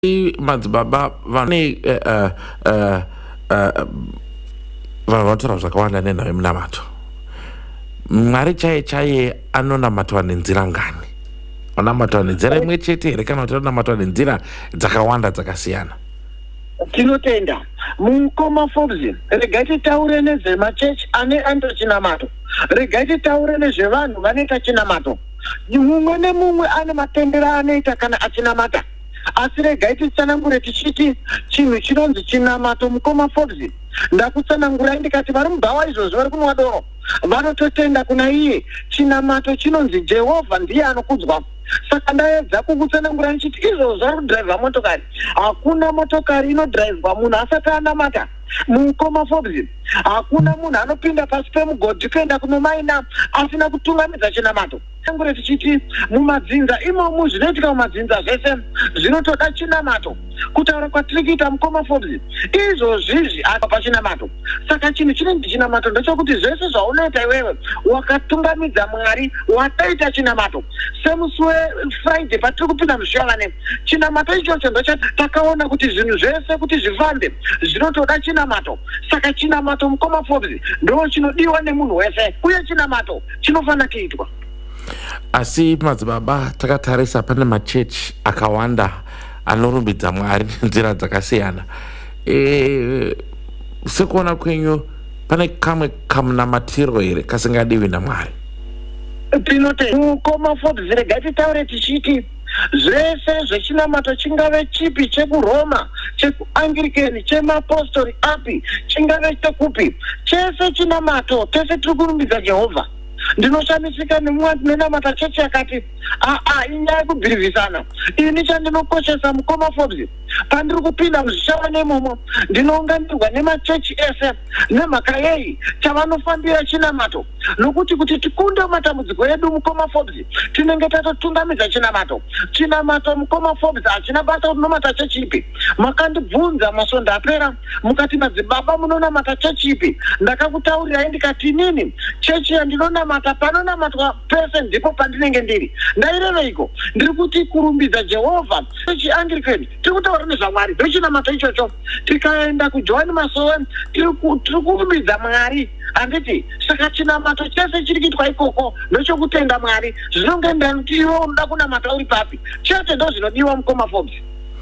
madzibaba vane vanotora zvakawanda nenhau yemunamato. Mwari chaiye anonamatwa nenzira ngani? Anamatwa nenzira imwe chete here kana kuti anonamatwa nenzira dzakawanda dzakasiyana? Tinotenda mukoma Forbes regai titaure nezvemachechi ane andochinamato, regai titaure nezvevanhu vanoita chinamato. Mumwe nemumwe ane matendero anoita kana achinamata, asi regai titsanangure tichiti chinhu chinonzi chinamato mukoma Forbes. Ndakutsanangurai ndikati vari mubhawa izvozvo vari kunwa doro vanototenda kuna iye. Chinamato chinonzi Jehovha ndiye anokudzwa. Saka ndaedza kukutsanangura ndichiti izvozvo vari kudhiraivha motokari. Hakuna motokari inodhiraivhwa munhu asati anamata mukoma Forbes. Hakuna munhu anopinda pasi pemugodhi kuenda kunomaina asina kutungamidza chinamato. Ngure tichiti mumadzinza imomo zvinoitika mumadzinza zvese zvinotoda chinamato. Kutaura kwatiri kuita mukoma Forbes izvozvizvi apa pachinamato. Saka chinhu chinonzi chinamato ndechekuti zvese zvaunoita iwewe wakatungamidza Mwari wataita chinamato. Semusi weFriday patiri kupinda mushongane, chinamato ichocho ndochatakaona kuti zvinhu zvese kuti zvifambe zvinotoda chinamato. Saka chinamato mukoma Forbes ndo chinodiwa nemunhu wese, uye chinamato chinofanira kuitwa. Asi madzibaba takatarisa pane machechi akawanda anorumbidza Mwari nenzira dzakasiyana. Sekuona kwenyu pane kamwe kamunamatiro here kasingadiwi naMwari? Tinotenda mukoma Forbes regai titaure tichiti zvese zvechinamato, chingave chipi, chekuroma, chekuangirikeni, chemapostori api, chingave chekupi, chese chinamato, tese tiri kurumbidza Jehovha. Ndinoshamisika nemumwe anonamata chechi akati inyaya yekubhirivhisana. Ini chandinokoshesa mukoma Forbes pandiri kupinda muzvishava nemomo ndinounganirwa nemachechi ese nemhaka yei chavanofambira chinamato, nokuti kuti tikunde matambudziko edu mukoma Forbes tinenge tatotungamidza chinamato. Chinamato mukoma Forbes hachina basa kuti nomata chechi ipi. Makandibvunza masonda apera mukati madzibaba munonamata chechi ipi, ndakakutaurirai ndikati inini chechi yandinonamata panonamatwa pese ndipo pandinenge ndiri. Ndaireveiko? Ndiri kuti kurumbidza Jehovha. Chechi Anglican tiri kutaura nezvaMwari ndochinamato ichocho. Tikaenda kuJohani Masowe tiri kurumbidza Mwari. Anditi saka chinamato chese chiri kuitwa ikoko ndechokutenda Mwari. Zvinongoenderana kuti iwe unoda kunamata uri papi. Chete ndo zvinodiwa mukoma Forbes.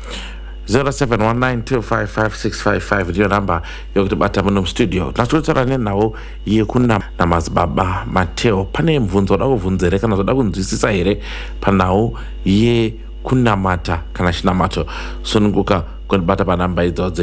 0719255655 ndiyo namba yokutibata muno mustudio. Tinotaura nenhau yekuna namadzibaba Mateo. Pane mvunzo oda kuvhunza here kana zoda kunzwisisa here panhau yekunamata kana chinamato? Sununguka kundibata panhamba idzodzo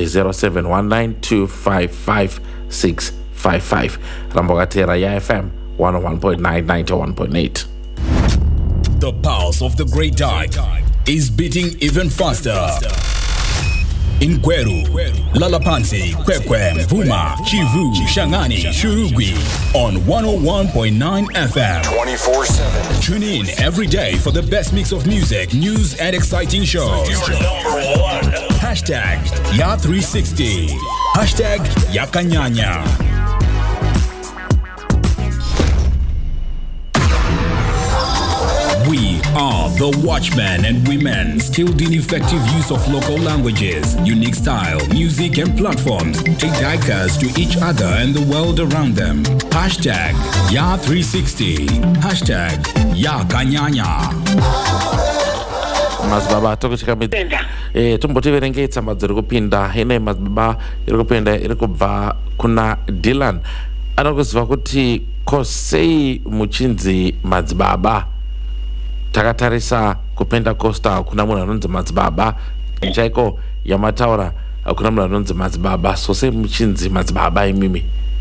0719255655. Rambo katera ya FM 101.9 91.8. The pulse of the Great Dyke is beating even faster. In Kweru, Lalapansi, Kwekwe, Mvuma, Chivu, Shangani, Shurugwi on 101.9 FM. 24/7. Tune in every day for the best mix of music, news, and exciting shows. Hashtag Ya360. Hashtag Yakanyanya. We are the watchmen and women, skilled in effective use of local languages, unique style, music, and platforms. Take dikers to each other and the world around them. Hashtag Ya360. Hashtag Yakanyanya. Mazibaba tokuchikamidza tombotiverengei tsamba dziri kupinda. Ine mazibaba iri kupinda iri kubva kuna Dylan. Anokuziva kuti kosei muchinzi madzibaba. Takatarisa kuPentecostal kuna munhu anonzi madzibaba. Chaiko yamataura kuna munhu anonzi madzibaba. Sose muchinzi madzibaba imimi.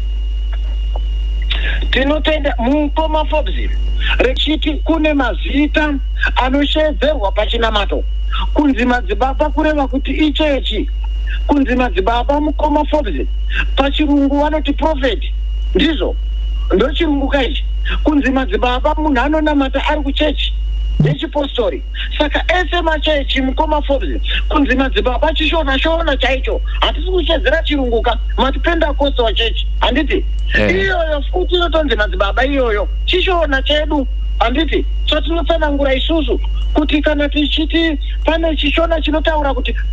Tinotenda mukoma Forbes rechiti kune mazita anoshedzerwa pachinamato. Kunzi madzibaba kureva kuti ichechi. Kunzi madzibaba mukoma Forbes pachirungu vanoti prophet. Ndizvo ndo chirungu kaichi. Kunzi madzibaba munhu anonamata ari kuchechi yechipostori. Saka ese machechi mukoma Forbes kunzi madzibaba chishona chaicho. Hatisi kushedzera chirunguka maPentecostal chechi. Handiti iyoyo futi inotonzi madzibaba iyoyo chishona chedu. Handiti so tinotsanangura isusu kuti kana tichiti pane chishona chinotaura kuti